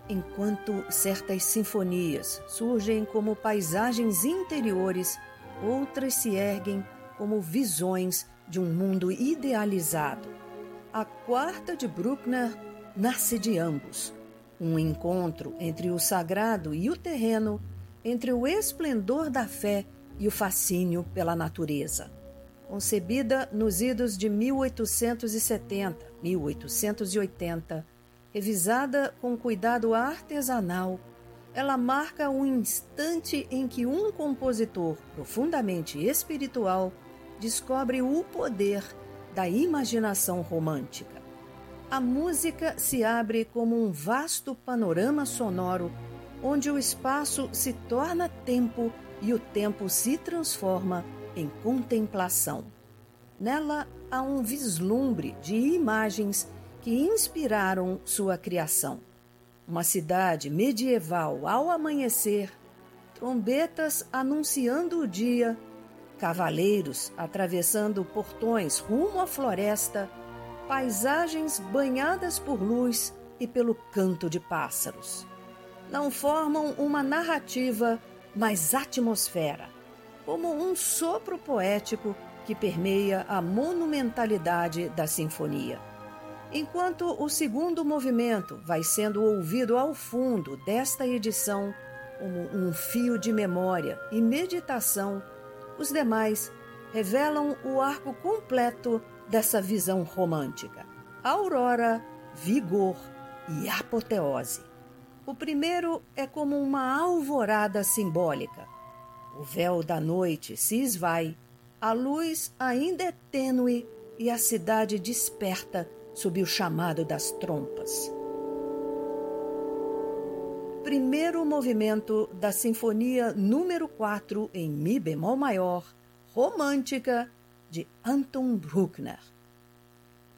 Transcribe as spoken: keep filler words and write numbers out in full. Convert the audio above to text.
Enquanto certas sinfonias surgem como paisagens interiores, outras se erguem como visões de um mundo idealizado. A quarta de Bruckner nasce de ambos, um encontro entre o sagrado e o terreno, entre o esplendor da fé e o fascínio pela natureza. Concebida nos idos de mil oitocentos e setenta, mil oitocentos e oitenta, revisada com cuidado artesanal, ela marca um instante em que um compositor profundamente espiritual descobre o poder da imaginação romântica. A música se abre como um vasto panorama sonoro, onde o espaço se torna tempo e o tempo se transforma em contemplação. Nela há um vislumbre de imagens que inspiraram sua criação. Uma cidade medieval ao amanhecer, trombetas anunciando o dia, cavaleiros atravessando portões rumo à floresta, paisagens banhadas por luz e pelo canto de pássaros. Não formam uma narrativa, mas atmosfera, como um sopro poético que permeia a monumentalidade da sinfonia. Enquanto o segundo movimento vai sendo ouvido ao fundo desta edição como um fio de memória e meditação, os demais revelam o arco completo dessa visão romântica: aurora, vigor e apoteose. O primeiro é como uma alvorada simbólica. O véu da noite se esvai, a luz ainda é tênue e a cidade desperta sob o chamado das trompas. Primeiro movimento da Sinfonia número quatro em Mi bemol maior, romântica, de Anton Bruckner.